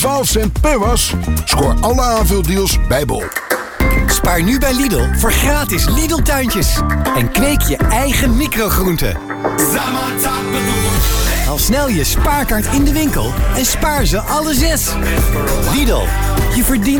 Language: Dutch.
12 cent per was. Scoor alle aanvuldeals bij Bol. Spaar nu bij Lidl voor gratis Lidl-tuintjes. En kweek je eigen microgroenten. Haal snel je spaarkaart in de winkel en spaar ze alle 6. Lidl, je verdient